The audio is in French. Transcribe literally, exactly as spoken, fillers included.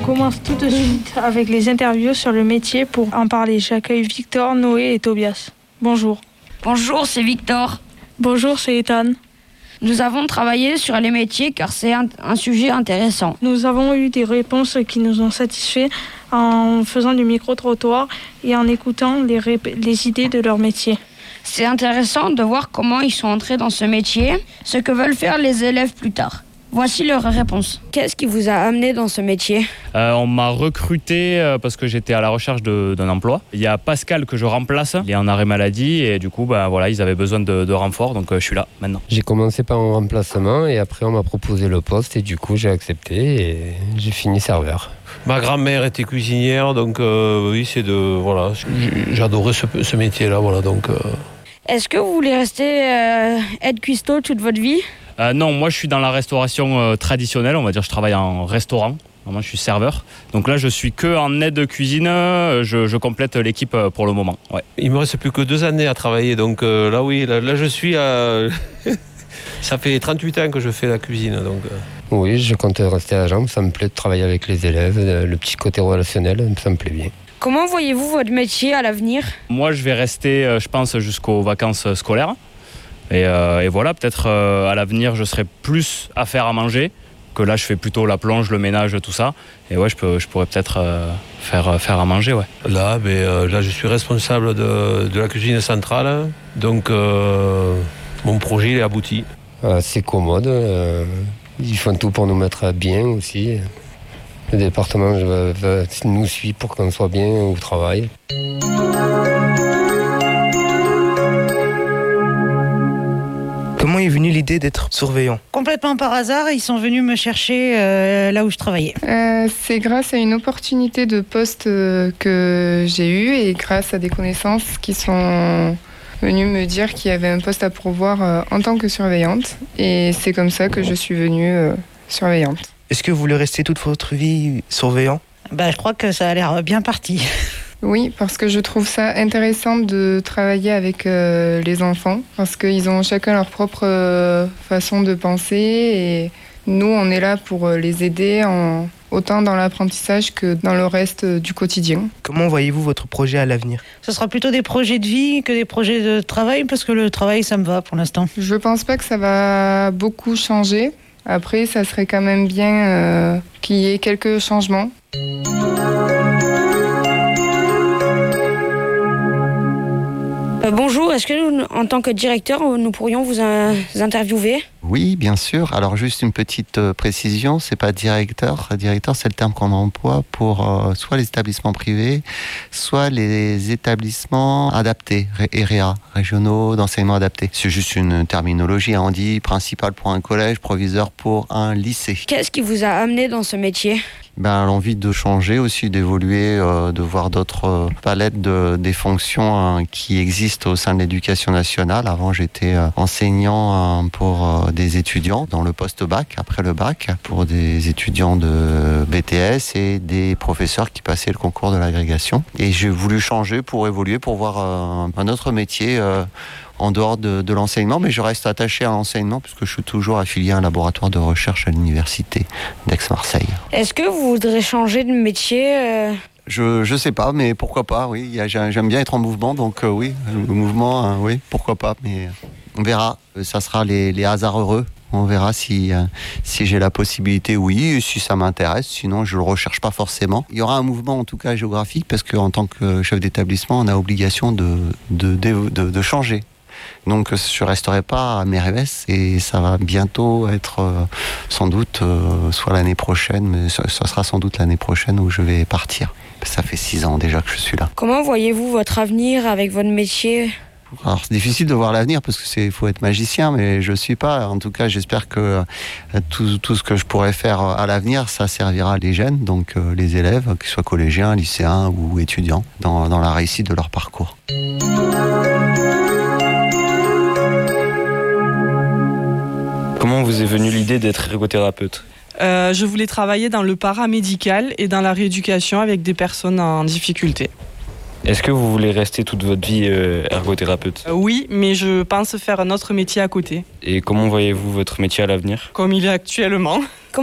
commence tout de suite avec les interviews sur le métier. Pour en parler, j'accueille Victor, Noé et Tobias. Bonjour. Bonjour, c'est Victor. Bonjour, c'est Ethan. Nous avons travaillé sur les métiers car c'est un, un sujet intéressant. Nous avons eu des réponses qui nous ont satisfaits en faisant du micro-trottoir et en écoutant les, rép- les idées de leur métier. C'est intéressant de voir comment ils sont entrés dans ce métier, ce que veulent faire les élèves plus tard. Voici leur réponse. Qu'est-ce qui vous a amené dans ce métier ? euh, On m'a recruté euh, parce que j'étais à la recherche de, d'un emploi. Il y a Pascal que je remplace, il est en arrêt maladie et du coup bah, voilà, ils avaient besoin de, de renfort, donc euh, je suis là maintenant. J'ai commencé par un remplacement et après on m'a proposé le poste et du coup j'ai accepté et j'ai fini serveur. Ma grand-mère était cuisinière, donc euh, oui, c'est de voilà, j'adorais ce, ce métier-là, voilà donc. Euh... Est-ce que vous voulez rester euh, aide cuistot toute votre vie ? Euh, non, moi je suis dans la restauration euh, traditionnelle, on va dire je travaille en restaurant, moi je suis serveur. Donc là je suis que en aide cuisine, je, je complète l'équipe pour le moment. Ouais. Il me reste plus que deux années à travailler, donc euh, là oui, là, là je suis à... Ça fait trente-huit ans que je fais la cuisine. Donc, euh... Oui, je compte rester à Jambe, ça me plaît de travailler avec les élèves, le petit côté relationnel, ça me plaît bien. Comment voyez-vous votre métier à l'avenir ? Moi je vais rester, je pense, jusqu'aux vacances scolaires. Et, euh, et voilà, peut-être euh, à l'avenir, je serai plus à faire à manger, que là, je fais plutôt la plonge, le ménage, tout ça. Et ouais, je, peux, je pourrais peut-être euh, faire, faire à manger, ouais. Là, ben, euh, là, je suis responsable de, de la cuisine centrale, donc euh, mon projet il est abouti. Euh, c'est commode, euh, ils font tout pour nous mettre bien aussi. Le département veut, veut, nous suit pour qu'on soit bien au travail. Comment est venue l'idée d'être surveillant ? Complètement par hasard, ils sont venus me chercher euh, là où je travaillais. Euh, c'est grâce à une opportunité de poste euh, que j'ai eue et grâce à des connaissances qui sont venues me dire qu'il y avait un poste à pourvoir euh, en tant que surveillante. Et c'est comme ça que je suis venue euh, surveillante. Est-ce que vous voulez rester toute votre vie surveillant ? Ben, je crois que ça a l'air bien parti. Oui, parce que je trouve ça intéressant de travailler avec euh, les enfants, parce qu'ils ont chacun leur propre euh, façon de penser et nous, on est là pour les aider en, autant dans l'apprentissage que dans le reste du quotidien. Comment voyez-vous votre projet à l'avenir ? Ce sera plutôt des projets de vie que des projets de travail, parce que le travail, ça me va pour l'instant. Je pense pas que ça va beaucoup changer. Après, ça serait quand même bien euh, qu'il y ait quelques changements. Euh, bonjour, est-ce que nous, en tant que directeur, nous pourrions vous in- interviewer ? Oui, bien sûr. Alors juste une petite euh, précision, c'est pas directeur. Directeur, c'est le terme qu'on emploie pour euh, soit les établissements privés, soit les établissements adaptés, R E A, régionaux d'enseignement adapté. C'est juste une terminologie. On dit principal pour un collège, proviseur pour un lycée. Qu'est-ce qui vous a amené dans ce métier ? Ben, l'envie de changer aussi, d'évoluer, euh, de voir d'autres euh, palettes de, des fonctions hein, qui existent au sein de l'éducation nationale. Avant, j'étais euh, enseignant hein, pour euh, des étudiants dans le post-bac, après le bac, pour des étudiants de B T S et des professeurs qui passaient le concours de l'agrégation. Et j'ai voulu changer pour évoluer, pour voir euh, un autre métier euh, en dehors de, de l'enseignement, mais je reste attaché à l'enseignement puisque je suis toujours affilié à un laboratoire de recherche à l'université d'Aix-Marseille. Est-ce que vous voudrez changer de métier euh... Je je sais pas, mais pourquoi pas, oui. Il y a, j'aime bien être en mouvement, donc euh, oui, le mouvement, euh, oui, pourquoi pas, mais on verra. Ça sera les, les hasards heureux. On verra si, euh, si j'ai la possibilité, oui, et si ça m'intéresse. Sinon, je le recherche pas forcément. Il y aura un mouvement, en tout cas géographique, parce qu'en tant que chef d'établissement, on a obligation de, de, de, de, de changer. Donc je resterai pas à Mervès et ça va bientôt être euh, sans doute euh, soit l'année prochaine, mais ce, ce sera sans doute l'année prochaine où je vais partir. Ça fait six ans déjà que je suis là. Comment voyez-vous votre avenir avec votre métier ? Alors c'est difficile de voir l'avenir parce que c'est faut être magicien, mais je suis pas. En tout cas, j'espère que euh, tout, tout ce que je pourrais faire à l'avenir, ça servira les jeunes, donc euh, les élèves, qu'ils soient collégiens, lycéens ou étudiants, dans, dans la réussite de leur parcours. Comment vous est venue l'idée d'être ergothérapeute ? euh, Je voulais travailler dans le paramédical et dans la rééducation avec des personnes en difficulté. Est-ce que vous voulez rester toute votre vie euh, ergothérapeute ? euh, Oui, mais je pense faire un autre métier à côté. Et comment voyez-vous votre métier à l'avenir ? Comme il est actuellement.